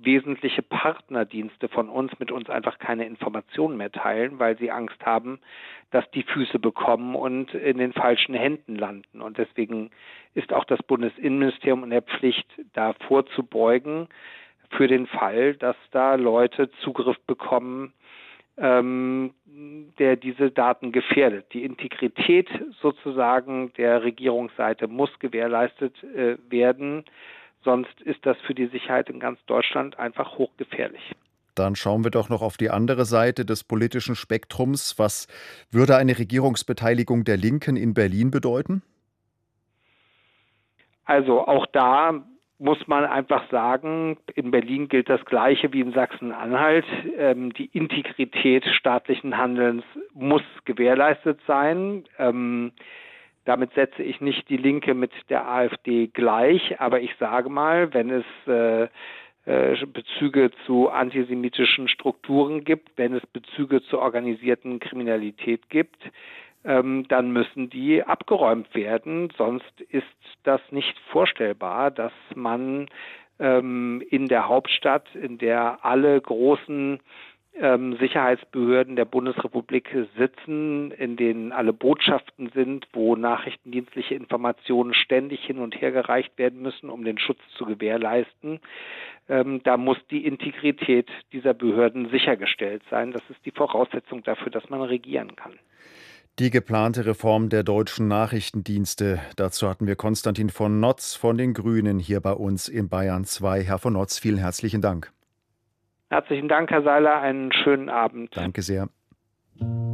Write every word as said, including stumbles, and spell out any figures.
wesentliche Partnerdienste von uns mit uns einfach keine Informationen mehr teilen, weil sie Angst haben, dass die Füße bekommen und in den falschen Händen landen. Und deswegen ist auch das Bundesinnenministerium in der Pflicht, da vorzubeugen für den Fall, dass da Leute Zugriff bekommen, ähm, der diese Daten gefährdet. Die Integrität sozusagen der Regierungsseite muss gewährleistet äh, werden. Sonst ist das für die Sicherheit in ganz Deutschland einfach hochgefährlich. Dann schauen wir doch noch auf die andere Seite des politischen Spektrums. Was würde eine Regierungsbeteiligung der Linken in Berlin bedeuten? Also auch da muss man einfach sagen, in Berlin gilt das Gleiche wie in Sachsen-Anhalt. Ähm, die Integrität staatlichen Handelns muss gewährleistet sein. Ähm, Damit setze ich nicht die Linke mit der AfD gleich, aber ich sage mal, wenn es äh, äh, Bezüge zu antisemitischen Strukturen gibt, wenn es Bezüge zur organisierten Kriminalität gibt, ähm, dann müssen die abgeräumt werden. Sonst ist das nicht vorstellbar, dass man ähm, in der Hauptstadt, in der alle großen Ähm, Sicherheitsbehörden der Bundesrepublik sitzen, in denen alle Botschaften sind, wo nachrichtendienstliche Informationen ständig hin und her gereicht werden müssen, um den Schutz zu gewährleisten. Ähm, da muss die Integrität dieser Behörden sichergestellt sein. Das ist die Voraussetzung dafür, dass man regieren kann. Die geplante Reform der deutschen Nachrichtendienste. Dazu hatten wir Konstantin von Notz von den Grünen hier bei uns in Bayern zwei. Herr von Notz, vielen herzlichen Dank. Herzlichen Dank, Herr Seiler. Einen schönen Abend. Danke sehr.